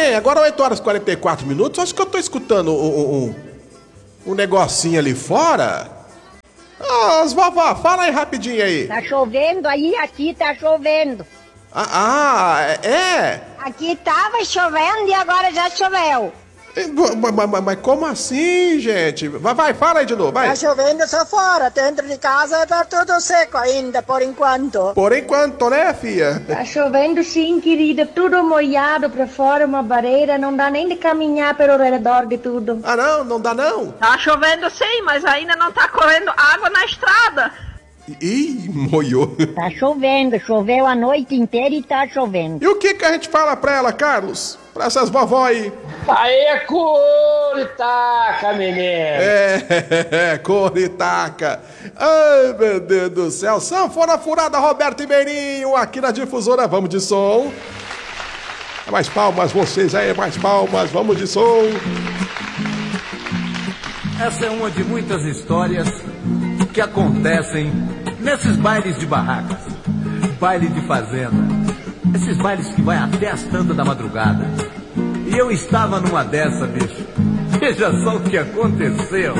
Hein, agora 8h44, acho que eu tô escutando um negocinho ali fora. As vovó, fala aí rapidinho aí. Tá chovendo aí, aqui tá chovendo. É? Aqui tava chovendo e agora já choveu. Mas como assim, gente? Vai, fala aí de novo, vai. Tá chovendo só fora, dentro de casa tá tudo seco ainda, por enquanto. Por enquanto, né, filha? Tá chovendo sim, querida, tudo molhado pra fora, uma barreira, não dá nem de caminhar pelo redor de tudo. Ah, não dá não? Tá chovendo sim, mas ainda não tá correndo água na estrada. Ih, molhou. Tá chovendo, choveu a noite inteira e tá chovendo. E o que a gente fala pra ela, Carlos? Pra essas vovó aí? Aê, Curitaca, menino! Curitaca. Ai, meu Deus do céu. Sanfona furada, Roberto Ribeirinho, aqui na Difusora. Vamos de som. Mais palmas, vocês aí, mais palmas. Vamos de som. Essa é uma de muitas histórias que acontecem nesses bailes de barracas, baile de fazenda, esses bailes que vai até as tantas da madrugada. E eu estava numa dessa, bicho. Veja só o que aconteceu.